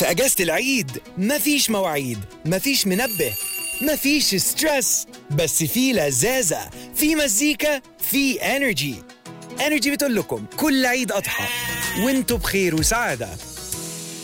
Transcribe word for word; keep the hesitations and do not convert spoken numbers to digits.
في أجازة العيد مفيش مواعيد، مفيش منبه، مفيش ستريس، بس في لذاذة، في مزيكا، في انرجي. انرجي بتقول لكم كل عيد أضحى وانتوا بخير وسعادة.